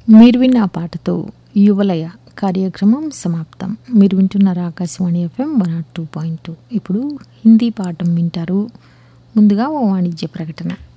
మీరు విన్న ఆ పాటతో యువలయ కార్యక్రమం సమాప్తం. మీరు వింటున్నారు ఆకాశవాణి FM 102.2. ఇప్పుడు హిందీ పాఠం వింటారు. ముందుగా ఓ వాణిజ్య ప్రకటన.